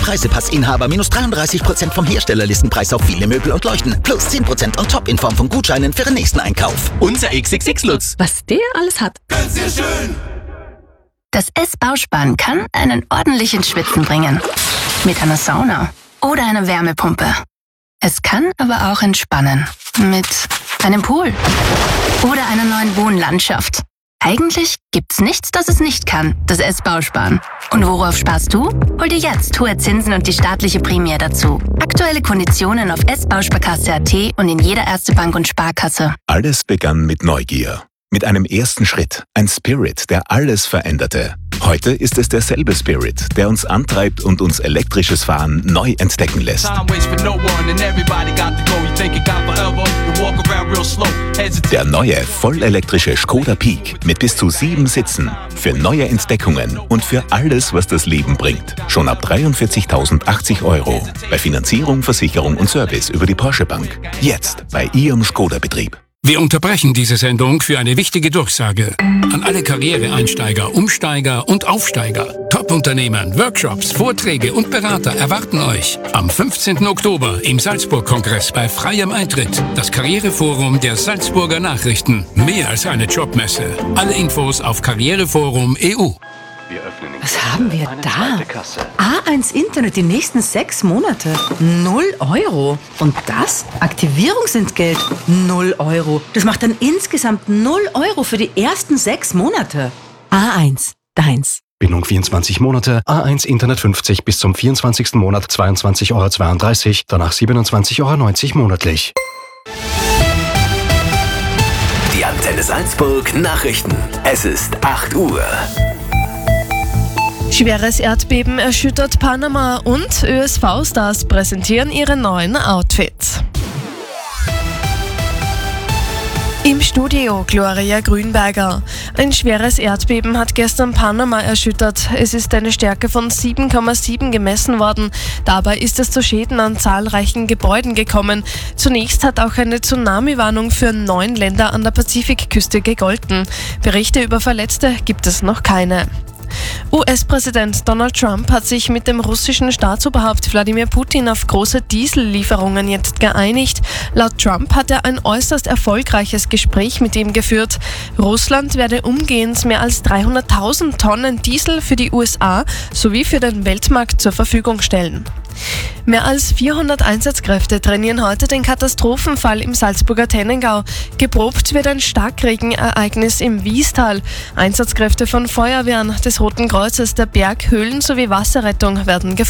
Preisepassinhaber minus 33% vom Herstellerlistenpreis auf viele Möbel und Leuchten. Plus 10% on top in Form von Gutscheinen für den nächsten Einkauf. Unser XXX-Lutz. Was der alles hat. Ganz sehr schön. Das S-Bausparen kann einen ordentlichen Schwitzen bringen. Mit einer Sauna oder einer Wärmepumpe. Es kann aber auch entspannen. Mit einem Pool oder einer neuen Wohnlandschaft. Eigentlich gibt's nichts, das es nicht kann, das S-Bausparen. Und worauf sparst du? Hol dir jetzt hohe Zinsen und die staatliche Prämie dazu. Aktuelle Konditionen auf s-bausparkasse.at und in jeder Erste Bank und Sparkasse. Alles begann mit Neugier. Mit einem ersten Schritt. Ein Spirit, der alles veränderte. Heute ist es derselbe Spirit, der uns antreibt und uns elektrisches Fahren neu entdecken lässt. Der neue, vollelektrische Škoda Peak mit bis zu 7 Sitzen. Für neue Entdeckungen und für alles, was das Leben bringt. Schon ab 43.080 €. Bei Finanzierung, Versicherung und Service über die Porsche Bank. Jetzt bei Ihrem Škoda-Betrieb. Wir unterbrechen diese Sendung für eine wichtige Durchsage. An alle Karriereeinsteiger, Umsteiger und Aufsteiger. Top-Unternehmen, Workshops, Vorträge und Berater erwarten euch am 15. Oktober im Salzburg-Kongress bei freiem Eintritt. Das Karriereforum der Salzburger Nachrichten. Mehr als eine Jobmesse. Alle Infos auf Karriereforum.eu. Was haben wir da? A1 Internet die nächsten 6 Monate. 0 €. Und das? Aktivierungsentgelt. 0 €. Das macht dann insgesamt 0 € für die ersten 6 Monate. A1, deins. Bindung 24 Monate, A1 Internet 50 bis zum 24. Monat 22,32 €, danach 27,90 € monatlich. Die Antenne Salzburg Nachrichten. Es ist 8 Uhr. Schweres Erdbeben erschüttert Panama und ÖSV-Stars präsentieren ihre neuen Outfits. Im Studio Gloria Grünberger. Ein schweres Erdbeben hat gestern Panama erschüttert. Es ist eine Stärke von 7,7 gemessen worden. Dabei ist es zu Schäden an zahlreichen Gebäuden gekommen. Zunächst hat auch eine Tsunami-Warnung für 9 Länder an der Pazifikküste gegolten. Berichte über Verletzte gibt es noch keine. US-Präsident Donald Trump hat sich mit dem russischen Staatsoberhaupt Wladimir Putin auf große Diesellieferungen jetzt geeinigt. Laut Trump hat er ein äußerst erfolgreiches Gespräch mit ihm geführt. Russland werde umgehend mehr als 300.000 Tonnen Diesel für die USA sowie für den Weltmarkt zur Verfügung stellen. Mehr als 400 Einsatzkräfte trainieren heute den Katastrophenfall im Salzburger Tennengau. Geprobt wird ein Starkregenereignis im Wiestal. Einsatzkräfte von Feuerwehren, des Roten Kreuzes, der Berghöhlen sowie Wasserrettung werden